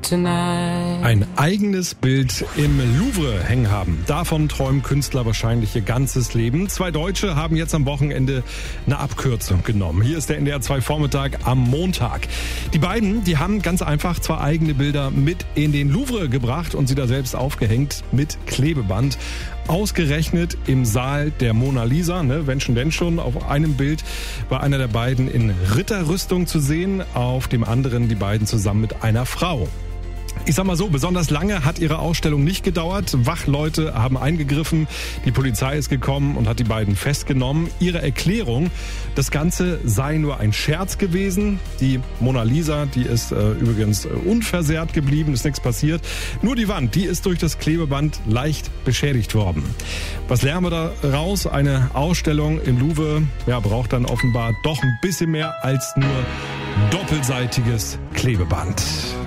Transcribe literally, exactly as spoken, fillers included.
tonight. Ein eigenes Bild im Louvre hängen haben. Davon träumen Künstler wahrscheinlich ihr ganzes Leben. Zwei Deutsche haben jetzt am Wochenende eine Abkürzung genommen. Hier ist der N D R zwei Vormittag am Montag. Die beiden, die haben ganz einfach zwei eigene Bilder mit in den Louvre gebracht und sie da selbst aufgehängt mit Klebeband. Ausgerechnet im Saal der Mona Lisa, ne, wenn schon denn schon. Auf einem Bild war einer der beiden in Ritterrüstung zu sehen, auf dem anderen die beiden zusammen mit einer Frau. Ich sag mal so, besonders lange hat ihre Ausstellung nicht gedauert. Wachleute haben eingegriffen, die Polizei ist gekommen und hat die beiden festgenommen. Ihre Erklärung, das Ganze sei nur ein Scherz gewesen. Die Mona Lisa, die ist äh, übrigens unversehrt geblieben, ist nichts passiert. Nur die Wand, die ist durch das Klebeband leicht beschädigt worden. Was lernen wir da raus? Eine Ausstellung im Louvre, ja, braucht dann offenbar doch ein bisschen mehr als nur doppelseitiges Klebeband.